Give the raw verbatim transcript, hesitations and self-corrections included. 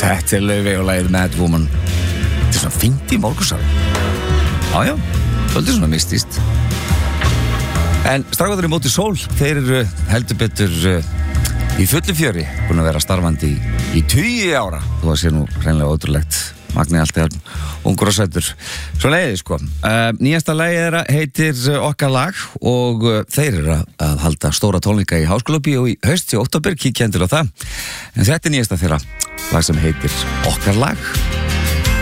Þetta er Laufey og lagið Mad Woman. Þetta er svona fínt í morgunsari. Jájá, svolítið svona mistist. En strákarnir í móti sól, þeir eru heldur betur uh, í fullu fjöri, búin að vera starfandi í, í tugi ára. Þú að sé nú hreinlega ótrúlegt. Magni alltaf ungur og sætur. Svo leiði sko. Uh, nýjasta lagið þeirra heitir uh, Okkar lag og uh, þeir eru að, að halda stóra tónleika í Háskólabíó í haust í október, kíkja endur á það. En þetta er nýjasta þeirra lag sem heitir Okkar lag.